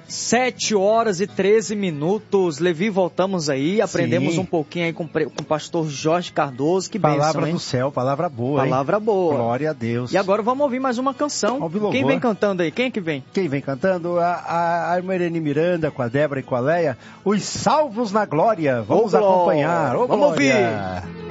7h13. Levi, voltamos aí, aprendemos um pouquinho aí com o pastor Jorge Cardoso, que bênção, Palavra hein? do céu, palavra boa, Palavra boa. Glória a Deus. E agora vamos ouvir mais uma canção. Quem vem cantando aí? Quem é que vem? Quem vem cantando? A irmã Irene Miranda, com a Débora e com a Leia. Os Salvos na Glória. Vamos acompanhar. Vamos ouvir.